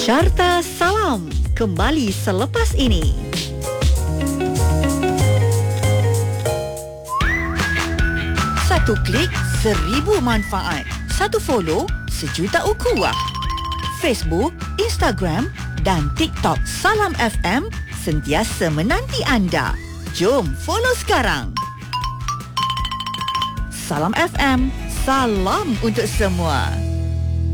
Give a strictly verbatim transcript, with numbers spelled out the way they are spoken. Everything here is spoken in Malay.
Carta Salam kembali selepas ini. Satu klik, seribu manfaat. Satu follow, sejuta ukhuwah. Facebook, Instagram dan TikTok Salam F M sentiasa menanti anda. Jom follow sekarang. Salam F M, salam untuk semua.